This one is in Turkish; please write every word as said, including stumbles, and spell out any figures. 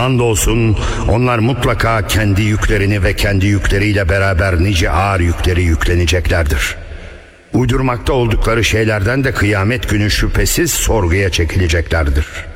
Andolsun onlar mutlaka kendi yüklerini ve kendi yükleriyle beraber nice ağır yükleri yükleneceklerdir. Uydurmakta oldukları şeylerden de kıyamet günü şüphesiz sorguya çekileceklerdir.